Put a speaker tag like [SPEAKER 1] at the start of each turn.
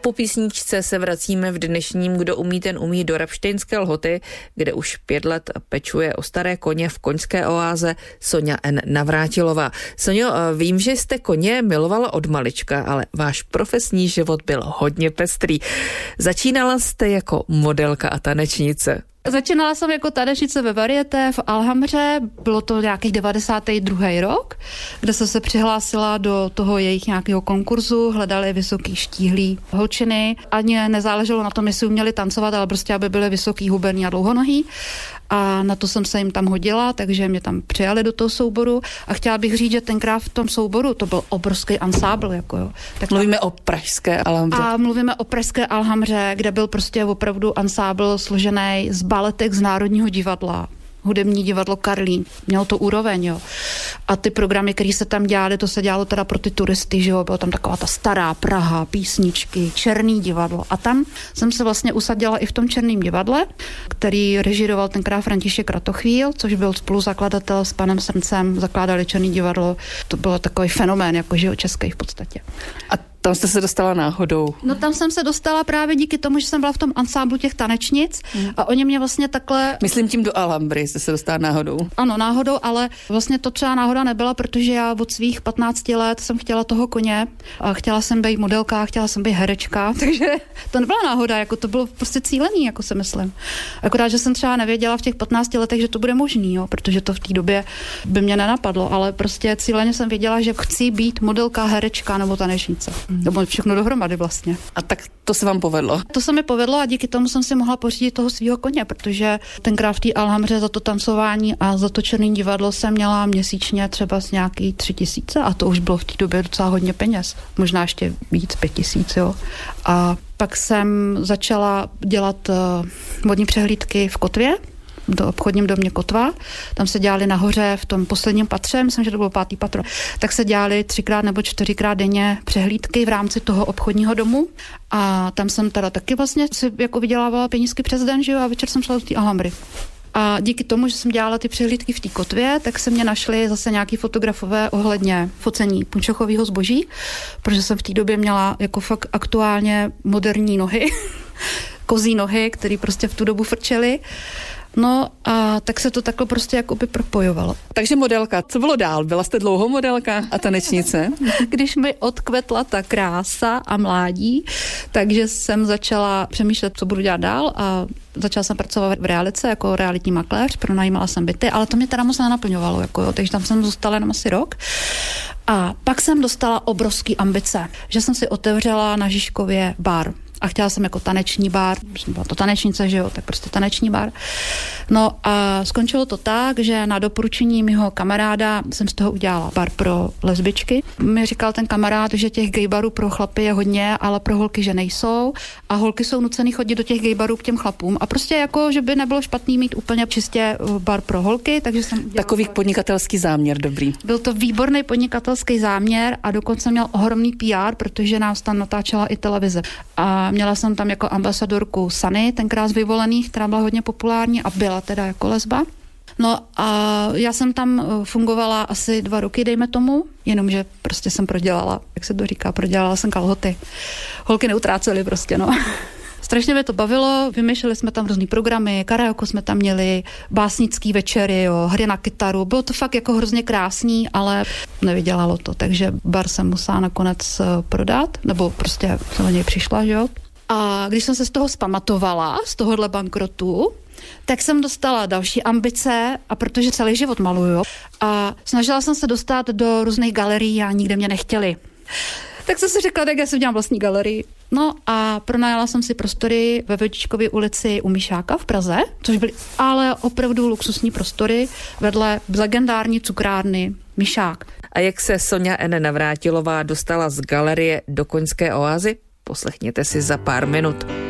[SPEAKER 1] po písničce se vracíme v dnešním Kdo umí, ten umí do Rabštejnské Lhoty, kde už 5 let pečuje o staré koně v koňské oáze Soňa N. Navrátilová. Soňo, vím, že jste koně milovala od malička, ale váš profesní život byl hodně pestrý. Začínala jste jako modelka a tanečnice.
[SPEAKER 2] Začínala jsem jako tanečnice ve Varieté v Alhambře, bylo to nějakých 92. rok, kde jsem se přihlásila do toho jejich nějakého konkurzu, hledali vysoký štíhlý holčiny, ani nezáleželo na tom, jestli uměli tancovat, ale prostě aby byly vysoký, huberní a dlouhonohý. A na to jsem se jim tam hodila, takže mě tam přijali do toho souboru a chtěla bych říct, že tenkrát v tom souboru to byl obrovský ansábl. Jako jo.
[SPEAKER 1] Tak mluvíme o pražské Alhambře.
[SPEAKER 2] A mluvíme o pražské Alhambře, kde byl prostě opravdu ansábl složený z baletek z Národního divadla. Hudební divadlo Karlín. Mělo to úroveň, jo. A ty programy, které se tam dělaly, to se dělalo teda pro ty turisty, že jo. Bylo tam taková ta stará Praha, písničky, Černý divadlo. A tam jsem se vlastně usadila i v tom Černém divadle, který režíroval tenkrát František Kratochvíl, což byl spoluzakladatel s panem Srncem, zakládali Černý divadlo. To bylo takový fenomén, jako že jo, český v podstatě.
[SPEAKER 1] A tam jste se dostala náhodou?
[SPEAKER 2] No tam jsem se dostala právě díky tomu, že jsem byla v tom ansámblu těch tanečnic a oni mě vlastně takhle...
[SPEAKER 1] Myslím tím do Alhambry jste se dostala náhodou.
[SPEAKER 2] Ano, náhodou, ale vlastně to třeba náhoda nebyla, protože já od svých 15 let jsem chtěla toho koně a chtěla jsem být modelka, chtěla jsem být herečka, takže to nebyla náhoda, jako to bylo prostě cílený, jako si myslím. Akorát, že jsem třeba nevěděla v těch 15 letech, že to bude možný, jo, protože to v té době by mě nenapadlo, ale prostě cíleně jsem věděla, že chci být modelka, herečka nebo tanečnice. Nebo všechno dohromady vlastně.
[SPEAKER 1] A tak to se vám povedlo?
[SPEAKER 2] To se mi povedlo a díky tomu jsem si mohla pořídit toho svého koně, protože tenkrát v té Alhambře za to tancování a za to Černý divadlo jsem měla měsíčně třeba z nějaký 3 000 a to už bylo v té době docela hodně peněz. Možná ještě víc, 5 000, jo. A pak jsem začala dělat modní přehlídky v Kotvě, do obchodním domě Kotva. Tam se dělali nahoře v tom posledním patře, myslím, že to bylo 5. patro, tak se dělali 3x nebo 4x denně přehlídky v rámci toho obchodního domu a tam jsem teda taky vlastně si jako vydělávala penízky přes den, že jo, a večer jsem šla do té Alhambry. A díky tomu, že jsem dělala ty přehlídky v té Kotvě, tak se mě našli zase nějaký fotografové ohledně focení punčochového zboží, protože jsem v té době měla jako fakt aktuálně moderní nohy, kozí nohy, které prostě v tu dobu frčely. No a tak se to takhle prostě jakoby propojovalo.
[SPEAKER 1] Takže modelka, co bylo dál? Byla jste dlouho modelka a tanečnice?
[SPEAKER 2] Když mi odkvetla ta krása a mládí, takže jsem začala přemýšlet, co budu dělat dál a začala jsem pracovat v realice jako realitní makléř, pronajímala jsem byty, ale to mě teda moc nenaplňovalo, jako jo, takže tam jsem zůstala jenom asi rok. A pak jsem dostala obrovský ambice, že jsem si otevřela na Žižkově bar. A chtěla jsem jako taneční bar, byla to tanečnice, že jo, tak prostě taneční bar. No a skončilo to tak, že na doporučení mého kamaráda jsem z toho udělala bar pro lesbičky. Mi říkal ten kamarád, že těch gaybarů pro chlapy je hodně, ale pro holky, že nejsou. A holky jsou nucený chodit do těch gaybarů k těm chlapům. A prostě jako, že by nebylo špatný mít úplně čistě bar pro holky, takže jsem udělala...
[SPEAKER 1] Takový podnikatelský záměr, dobrý.
[SPEAKER 2] Byl to výborný podnikatelský záměr a dokonce měl ohromný PR, protože nás tam natáčela i televize. A měla jsem tam jako ambasadorku Sany, tenkrát z Vyvolených, která byla hodně populární a byla teda jako lesba. No a já jsem tam fungovala asi 2 roky, dejme tomu, jenomže prostě jsem prodělala, jak se to říká, prodělala jsem kalhoty. Holky neutrácely prostě, no. Strašně mě to bavilo, vymýšleli jsme tam různý programy, karaoke jsme tam měli, básnický večery, jo, hry na kytaru, bylo to fakt jako hrozně krásný, ale nevydělalo to, takže bar jsem musela nakonec prodat, nebo prostě jsem o něj přišla, že jo. A když jsem se z toho zpamatovala, z tohohle bankrotu, tak jsem dostala další ambice a protože celý život maluju a snažila jsem se dostat do různých galerií a nikde mě nechtěli. Tak jsem si řekla, tak já si udělám vlastní galerii. No a pronajala jsem si prostory ve Vojtičkově ulici u Míšáka v Praze, což byly ale opravdu luxusní prostory vedle legendární cukrárny Míšák.
[SPEAKER 1] A jak se Soňa N. Navrátilová dostala z galerie do koňské oázy? Poslechněte si za pár minut.